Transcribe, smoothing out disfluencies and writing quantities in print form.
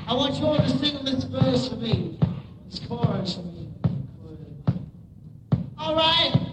I want you all to sing this verse for me. This chorus for me. All right.